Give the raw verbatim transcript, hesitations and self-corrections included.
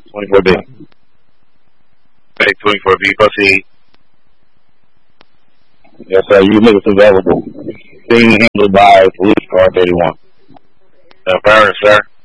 twenty-four B. Hey, twenty-four B, proceed. Yes, sir. You niggas available. Being handled by police car thirty-one. Affirmative, sir.